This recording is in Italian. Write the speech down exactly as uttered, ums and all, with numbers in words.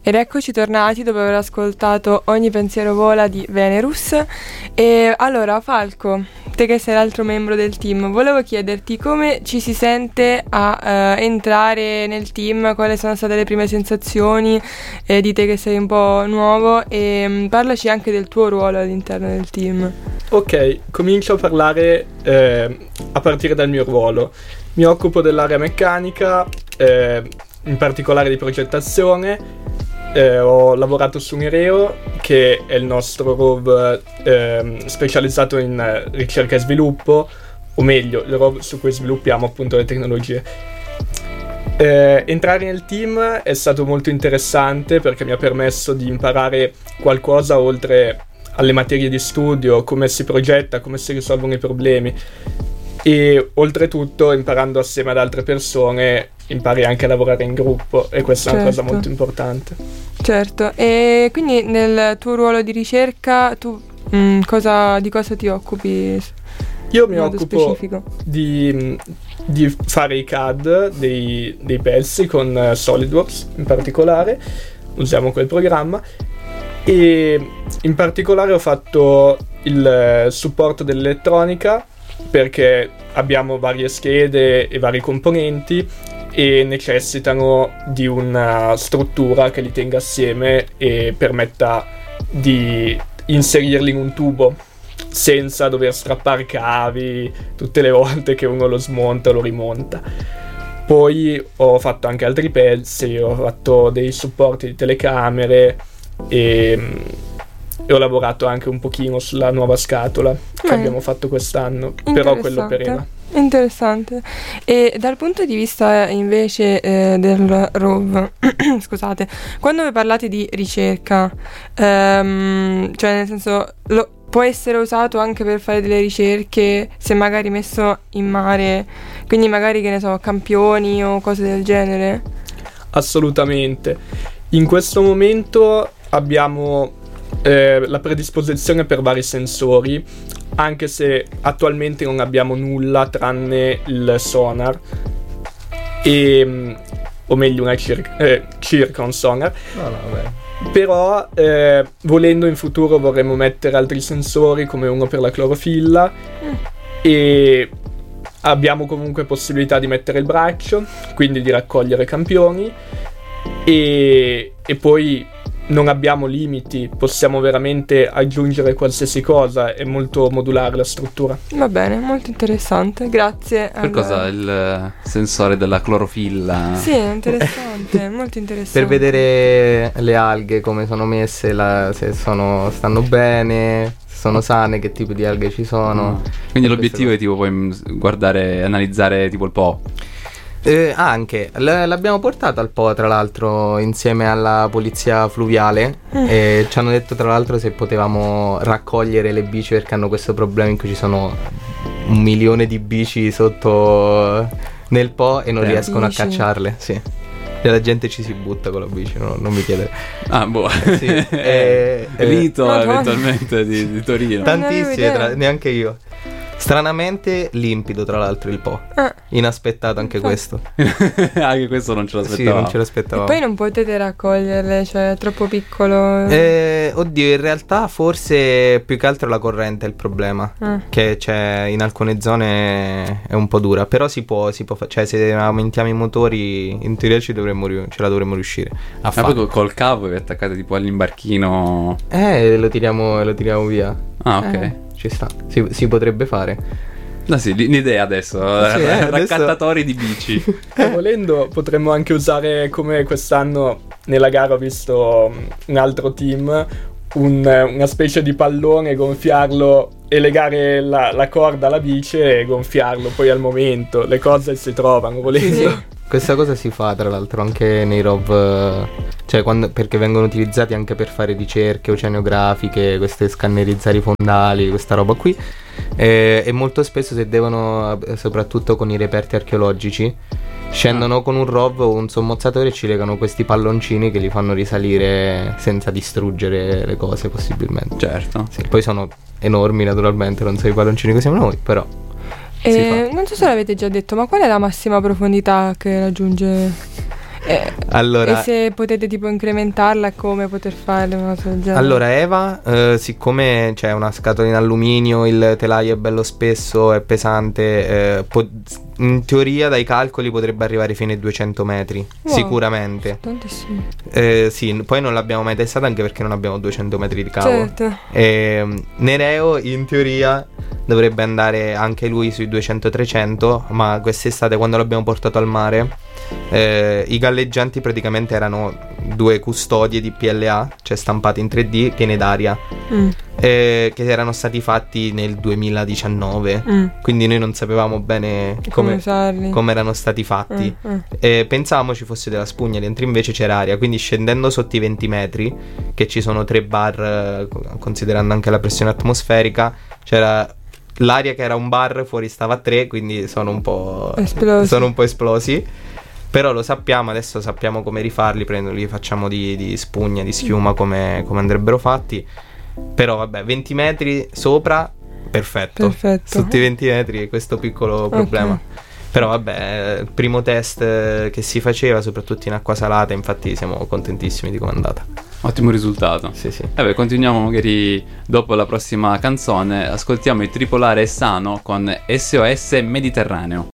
Ed eccoci tornati dopo aver ascoltato Ogni pensiero vola di Venerus. E allora, Falco, te che sei l'altro membro del team, volevo chiederti come ci si sente a uh, entrare nel team, quali sono state le prime sensazioni eh, di te che sei un po' nuovo, e um, parlaci anche del tuo ruolo all'interno del team. Ok, comincio a parlare eh, a partire dal mio ruolo. Mi occupo dell'area meccanica, eh, in particolare di progettazione. Eh, ho lavorato su Nereo, che è il nostro rov eh, specializzato in eh, ricerca e sviluppo, o meglio, il rov su cui sviluppiamo appunto le tecnologie. Eh, entrare nel team è stato molto interessante perché mi ha permesso di imparare qualcosa oltre alle materie di studio, come si progetta, come si risolvono i problemi, e oltretutto imparando assieme ad altre persone impari anche a lavorare in gruppo, e questa certo. è una cosa molto importante. Certo, e quindi nel tuo ruolo di ricerca tu mh, cosa, di cosa ti occupi? Io mi occupo di, di fare i C A D dei, dei pezzi con uh, SolidWorks in particolare, usiamo quel programma, e in particolare ho fatto il uh, supporto dell'elettronica perché abbiamo varie schede e vari componenti e necessitano di una struttura che li tenga assieme e permetta di inserirli in un tubo senza dover strappare cavi tutte le volte che uno lo smonta o lo rimonta. Poi ho fatto anche altri pezzi, ho fatto dei supporti di telecamere e, e ho lavorato anche un pochino sulla nuova scatola che mm. abbiamo fatto quest'anno, però quello per ora. Interessante. E dal punto di vista invece eh, del rov, scusate, quando vi parlate di ricerca, ehm, cioè nel senso lo, può essere usato anche per fare delle ricerche se magari messo in mare, quindi magari che ne so, campioni o cose del genere? Assolutamente. In questo momento abbiamo eh, la predisposizione per vari sensori, anche se attualmente non abbiamo nulla tranne il sonar e, o meglio una circa, eh, circa un sonar. No, no, beh. Però eh, volendo in futuro vorremmo mettere altri sensori come uno per la clorofilla mm. e abbiamo comunque possibilità di mettere il braccio, quindi di raccogliere campioni, e, e poi non abbiamo limiti, possiamo veramente aggiungere qualsiasi cosa, è molto modulare la struttura. Va bene, molto interessante, grazie. Per al... cosa il sensore della clorofilla? Sì, è interessante, molto interessante. Per vedere le alghe come sono messe, la, se sono, stanno bene, se sono sane, che tipo di alghe ci sono. Mm. Quindi l'obiettivo è tipo poi guardare, analizzare tipo il Po. Eh, anche L- l'abbiamo portato al Po, tra l'altro, insieme alla polizia fluviale mm. e ci hanno detto tra l'altro se potevamo raccogliere le bici, perché hanno questo problema in cui ci sono un milione di bici sotto nel Po e non eh, riescono bici. a cacciarle. Sì. E la gente ci si butta con la bici, no, non mi chiedere. Ah, boh. Sì, eh, Rito eh, eventualmente di, di Torino. Tantissime, tra- neanche io. Stranamente limpido, tra l'altro, il Po. Ah. Inaspettato anche questo. Anche questo non ce l'aspettavo. Sì, non ce l'aspettavo. E poi non potete raccoglierle, cioè è troppo piccolo. Eh, oddio, in realtà forse più che altro la corrente è il problema. Ah. Che c'è in alcune zone è un po' dura. Però si può, si può fa- cioè se aumentiamo i motori, in teoria ci dovremmo, ce la dovremmo riuscire a fare. Ma poi col cavo vi attaccate tipo all'imbarchino. Eh, lo tiriamo, lo tiriamo via. Ah, ok. Eh. Ci sta, si, si potrebbe fare. No, sì, l'idea adesso, sì, eh, raccattatori adesso... di bici. E volendo potremmo anche usare, come quest'anno nella gara ho visto un altro team, un, una specie di pallone, gonfiarlo e legare la, la corda alla bici e gonfiarlo poi al momento. Le cose si trovano, volendo. Sì, sì. Questa cosa si fa tra l'altro anche nei rov, cioè quando, perché vengono utilizzati anche per fare ricerche oceanografiche, queste scannerizzare i fondali, questa roba qui, e, e molto spesso se devono, soprattutto con i reperti archeologici, scendono ah. con un rov o un sommozzatore e ci legano questi palloncini che li fanno risalire senza distruggere le cose possibilmente. Certo. Sì, poi sono enormi naturalmente, non so i palloncini che siamo noi, però... E non so se l'avete già detto, ma qual è la massima profondità che raggiunge Eh, allora, e se potete tipo incrementarla, come poter fare una cosa del genere? Allora Eva, eh, siccome c'è una scatola in alluminio, il telaio è bello spesso, è pesante, eh, po- in teoria dai calcoli potrebbe arrivare fino ai duecento metri, wow, sicuramente. Tantissimo. Eh, sì, poi non l'abbiamo mai testata anche perché non abbiamo duecento metri di cavo. Certo. E Nereo in teoria dovrebbe andare anche lui sui duecento trecento, ma quest'estate quando l'abbiamo portato al mare eh, i galleggianti praticamente erano due custodie di P L A, cioè stampate in tre D, piene d'aria, mm. eh, che erano stati fatti nel duemiladiciannove, mm. quindi noi non sapevamo bene come, come, come erano stati fatti. mm. Mm. E pensavamo ci fosse della spugna, dentro invece c'era aria, quindi scendendo sotto i venti metri, che ci sono tre bar, considerando anche la pressione atmosferica, c'era l'aria che era un bar, fuori stava a tre, quindi sono un po' esplosi. sono un po' esplosi. Però lo sappiamo, adesso sappiamo come rifarli, li facciamo di, di spugna, di schiuma come, come andrebbero fatti. Però vabbè, venti metri sopra, perfetto, perfetto. Sotto i venti metri questo piccolo problema, okay. Però vabbè, il primo test che si faceva, soprattutto in acqua salata, infatti siamo contentissimi di come è andata. Ottimo risultato. Sì, sì. Vabbè, continuiamo magari dopo la prossima canzone. Ascoltiamo il Tripolare Sano con S O S Mediterraneo.